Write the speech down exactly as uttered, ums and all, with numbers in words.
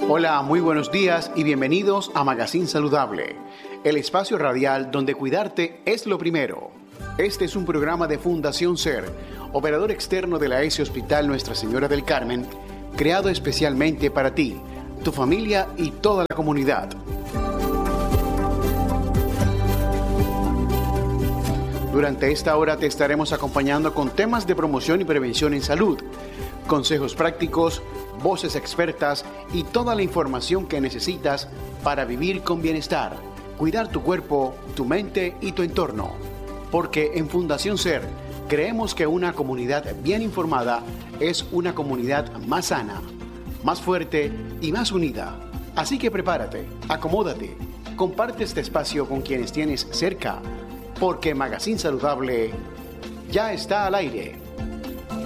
Hola, muy buenos días y bienvenidos a Magazine Saludable, el espacio radial donde cuidarte es lo primero. Este es un programa de Fundación SER, operador externo de la E S I Hospital Nuestra Señora del Carmen, creado especialmente para ti, tu familia y toda la comunidad. Durante esta hora te estaremos acompañando con temas de promoción y prevención en salud, consejos prácticos, voces expertas y toda la información que necesitas para vivir con bienestar, cuidar tu cuerpo, tu mente y tu entorno. Porque en Fundación SER creemos que una comunidad bien informada es una comunidad más sana, más fuerte y más unida. Así que prepárate, acomódate, comparte este espacio con quienes tienes cerca, porque Magazine Saludable ya está al aire.